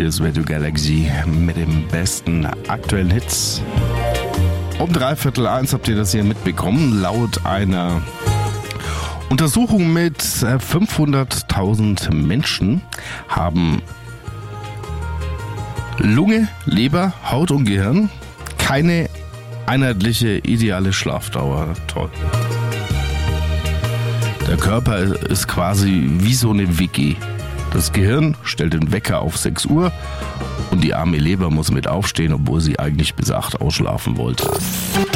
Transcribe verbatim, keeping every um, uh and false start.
Hier ist Radio Galaxy mit den besten aktuellen Hits. Um dreiviertel eins habt ihr das hier mitbekommen. Laut einer Untersuchung mit fünfhunderttausend Menschen haben Lunge, Leber, Haut und Gehirn keine einheitliche, ideale Schlafdauer. Toll. Der Körper ist quasi wie so eine W G. Das Gehirn stellt den Wecker auf sechs Uhr und die arme Leber muss mit aufstehen, obwohl sie eigentlich bis acht ausschlafen wollte.